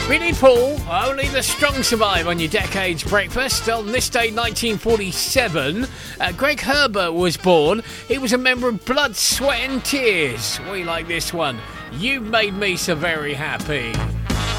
Billy Paul, only the strong survive on your Decades Breakfast. On this day, 1947, Greg Herbert was born. He was a member of Blood, Sweat and Tears. We like this one. You made me so very happy.